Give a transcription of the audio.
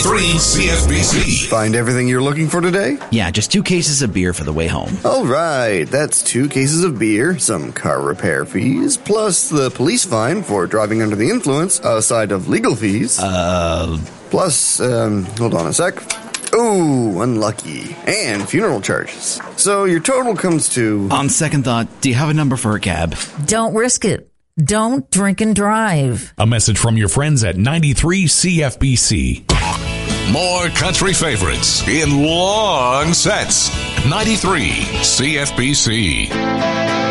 93 CFBC. Find everything you're looking for today? Yeah, just 2 cases of beer for the way home. All right, that's 2 cases of beer, some car repair fees, plus the police fine for driving under the influence, aside of legal fees. Plus, hold on a sec. Ooh, unlucky. And funeral charges. So your total comes to... On second thought, do you have a number for a cab? Don't risk it. Don't drink and drive. A message from your friends at 93 CFBC. More country favorites in long sets. 93 CFBC.